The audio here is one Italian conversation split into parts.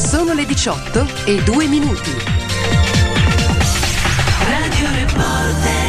Sono le 18:02. Radio Reporter.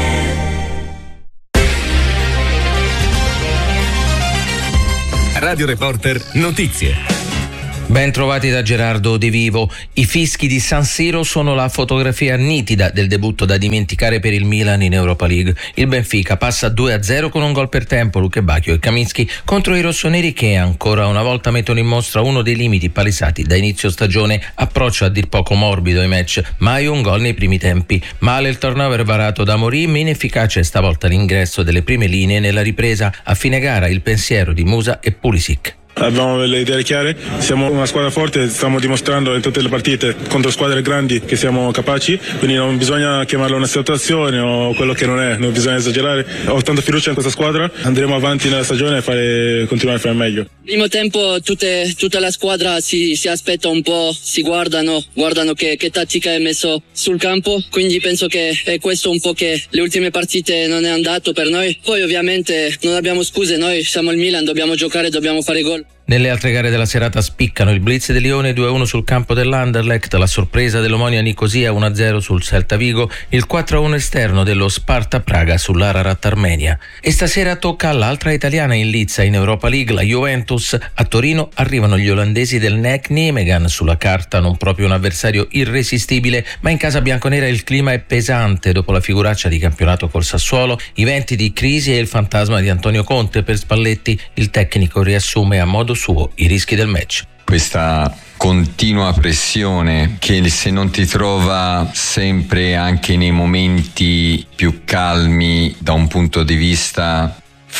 Radio Reporter Notizie. Ben trovati da Gerardo De Vivo. I fischi di San Siro sono la fotografia nitida del debutto da dimenticare per il Milan in Europa League. Il Benfica passa 2-0 con un gol per tempo, Luquebacchio e Kaminski, contro i rossoneri che ancora una volta mettono in mostra uno dei limiti palesati da inizio stagione. Approccio a dir poco morbido ai match, mai un gol nei primi tempi. Male il turnover varato da Amorim, inefficace stavolta l'ingresso delle prime linee nella ripresa. A fine gara il pensiero di Musa e Pulisic. Abbiamo le idee chiare, siamo una squadra forte, stiamo dimostrando in tutte le partite contro squadre grandi che siamo capaci, quindi non bisogna chiamarla una situazione o quello che non è, non bisogna esagerare. Ho tanta fiducia in questa squadra, andremo avanti nella stagione e continuare a fare meglio. Primo tempo tutta la squadra si aspetta un po', si guardano che tattica è messo sul campo, quindi penso che è questo un po' che le ultime partite non è andato per noi. Poi ovviamente non abbiamo scuse, noi siamo il Milan, dobbiamo giocare, dobbiamo fare gol. Nelle altre gare della serata spiccano il Blitz di Lione 2-1 sul campo dell'Anderlecht, la sorpresa dell'Omonia Nicosia 1-0 sul Celta Vigo, il 4-1 esterno dello Sparta Praga sull'Ararat Armenia. E stasera tocca all'altra italiana in lizza in Europa League, la Juventus. A Torino arrivano gli olandesi del NEC Nijmegen, sulla carta non proprio un avversario irresistibile, ma in casa bianconera il clima è pesante dopo la figuraccia di campionato col Sassuolo, i venti di crisi e il fantasma di Antonio Conte per Spalletti. Il tecnico riassume a modo suo i rischi del match. Questa continua pressione che se non ti trova sempre anche nei momenti più calmi da un punto di vista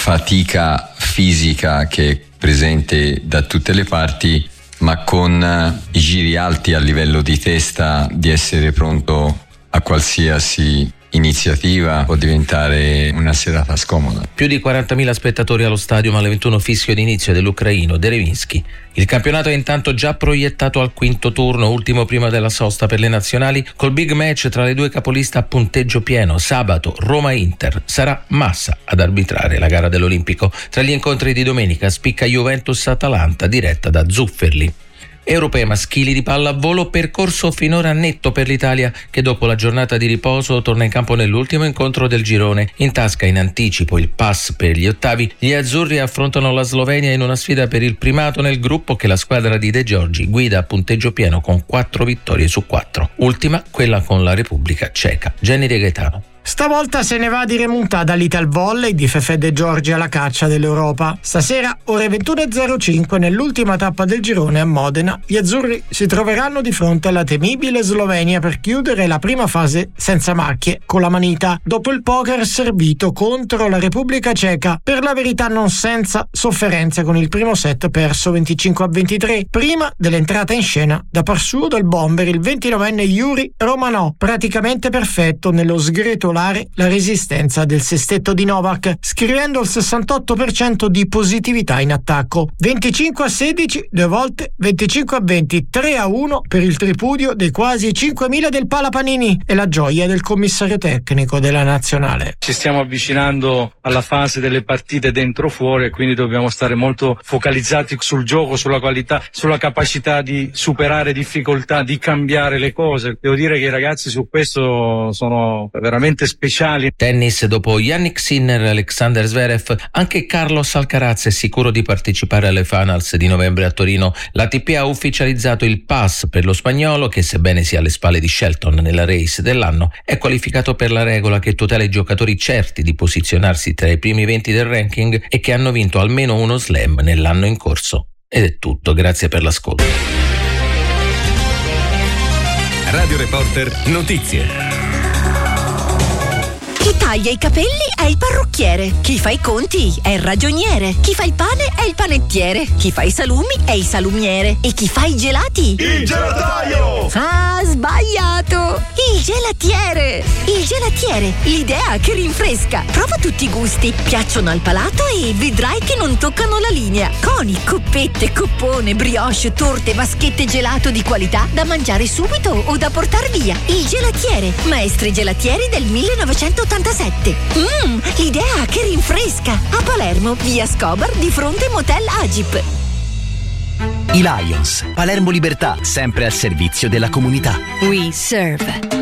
fatica fisica che è presente da tutte le parti, ma con i giri alti a livello di testa di essere pronto a qualsiasi iniziativa può diventare una serata scomoda. Più di 40.000 spettatori allo stadio, alle 21 fischio d'inizio dell'ucraino Derevinsky. Il campionato è intanto già proiettato al quinto turno, ultimo prima della sosta per le nazionali, col big match tra le due capoliste a punteggio pieno. Sabato Roma-Inter, sarà Massa ad arbitrare la gara dell'Olimpico. Tra gli incontri di domenica spicca Juventus-Atalanta diretta da Zufferli. Europee maschili di pallavolo, percorso finora netto per l'Italia che dopo la giornata di riposo torna in campo nell'ultimo incontro del girone. In tasca in anticipo il pass per gli ottavi, gli azzurri affrontano la Slovenia in una sfida per il primato nel gruppo che la squadra di De Giorgi guida a punteggio pieno con 4 vittorie su 4. Ultima quella con la Repubblica Ceca. Jenny De Gaetano. Stavolta se ne va di remontata all'Ital Volley di Fefè De Giorgi alla caccia dell'Europa. Stasera, ore 21:05, nell'ultima tappa del girone a Modena, gli azzurri si troveranno di fronte alla temibile Slovenia per chiudere la prima fase senza macchie, con la manita, dopo il poker servito contro la Repubblica Ceca, per la verità non senza sofferenze, con il primo set perso 25-23, prima dell'entrata in scena da par suo del bomber il 29enne Yuri Romanov, praticamente perfetto nello sgretolare la resistenza del sestetto di Novak, scrivendo il 68% di positività in attacco. 25-16, due volte 25-20, 3-1 per il tripudio dei quasi 5.000 del Pala Panini e la gioia del commissario tecnico della nazionale. Ci stiamo avvicinando alla fase delle partite dentro fuori e quindi dobbiamo stare molto focalizzati sul gioco, sulla qualità, sulla capacità di superare difficoltà, di cambiare le cose. Devo dire che i ragazzi su questo sono veramente speciali. Tennis, dopo Yannick Sinner e Alexander Zverev, anche Carlos Alcaraz è sicuro di partecipare alle finals di novembre a Torino. L'ATP ha ufficializzato il pass per lo spagnolo che, sebbene sia alle spalle di Shelton nella race dell'anno, è qualificato per la regola che tutela i giocatori certi di posizionarsi tra i primi 20 del ranking e che hanno vinto almeno uno slam nell'anno in corso. Ed è tutto, grazie per l'ascolto. Radio Reporter Notizie. Chi taglia i capelli è il parrucchiere, chi fa i conti è il ragioniere, chi fa il pane è il panettiere, chi fa i salumi è il salumiere e chi fa i gelati? Il gelataio! Ah, sbagliato! Il gelatiere! Il gelatiere, l'idea che rinfresca. Prova tutti i gusti, piacciono al palato e vedrai che non toccano la linea. Coni, coppette, coppone, brioche, torte, vaschette gelato di qualità da mangiare subito o da portar via. Il gelatiere, maestri gelatieri del 1987. L'idea che rinfresca. A Palermo, via Scobar, di fronte Motel Agip. I Lions, Palermo Libertà, sempre al servizio della comunità. We serve.